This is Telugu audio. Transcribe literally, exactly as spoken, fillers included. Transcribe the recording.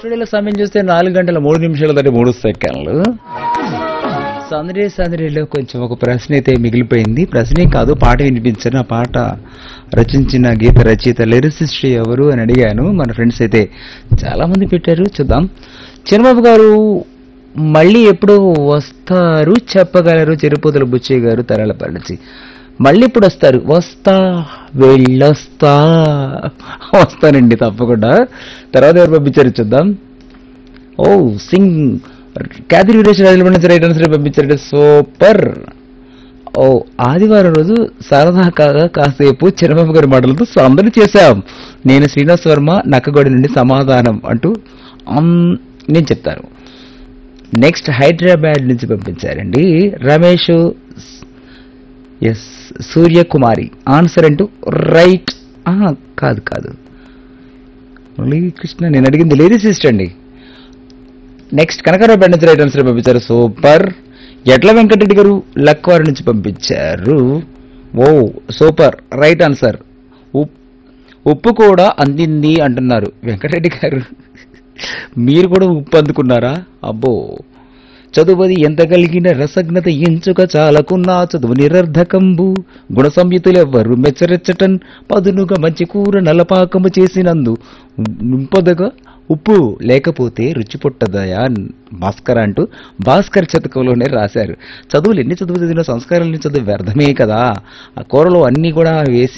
స్టూడియోలో సమయం చూస్తే నాలుగు గంటల మూడు నిమిషాల దాటి మూడు సెకండ్లు. సందడి సందడిలో కొంచెం ఒక ప్రశ్న అయితే మిగిలిపోయింది. ప్రశ్నే కాదు, పాట వినిపించిన పాట రచించిన గీత రచయిత లిరిసిస్ట్ ఎవరు అని అడిగాను. మన ఫ్రెండ్స్ అయితే చాలా మంది పెట్టారు, చూద్దాం. చిన్నబాబు గారు మళ్ళీ ఎప్పుడు వస్తారు చెప్పగలరు? చిరుపూతల బుచ్చయ్య గారు తరలపల్లి నుంచి. మళ్ళీ ఇప్పుడు వస్తారు? వస్తా వెళ్ళొస్తా వస్తానండి తప్పకుండా. తర్వాత ఎవరు పంపించారు చూద్దాం. ఓ సింగ్ క్యాథరీ వీరేశ్వర రైట్ ఆన్సర్ పంపించారు, సూపర్. ఓ ఆదివారం రోజు సరదాగా కాసేపు చిన్నబాబు గారి మాటలతో సందడి చేశాం. నేను శ్రీనివాస్ వర్మ నక్కగొడి నుండి సమాధానం అంటూ నేను చెప్తాను. నెక్స్ట్ హైదరాబాద్ నుంచి పంపించారండి రమేష్ ఎస్ సూర్యకుమారి ఆన్సర్ అంటూ రైట్. కాదు కాదు మురళీకృష్ణ, నేను అడిగింది లిరిసిస్ట్ అండి. నెక్స్ట్ కనకారావుపేట నుంచి రైట్ ఆన్సర్ పంపించారు, సూపర్. ఎట్ల వెంకటరెడ్డి గారు లక్వారి నుంచి పంపించారు, ఓ సూపర్ రైట్ ఆన్సర్. ఉప్పు కూడా అందింది అంటున్నారు వెంకటరెడ్డి గారు. మీరు కూడా ఉప్పు అందుకున్నారా? అబ్బో. చదువది ఎంత కలిగిన రసజ్ఞత ఎంచుక చాలకున్నా చదువు నిరర్ధకంబు గుణ సంయుతులెవ్వరు మెచ్చరెచ్చటన్ పదునుగా మంచి కూర నలపాకము చేసినందు నింపదగా ఉప్పు లేకపోతే రుచి పుట్టదయా భాస్కర్ అంటూ భాస్కర్ శతకంలోనే రాశారు. చదువులు ఎన్ని చదువు చదివినా సంస్కారాలని చదువు వ్యర్థమే కదా. ఆ కూరలో అన్నీ కూడా వేసి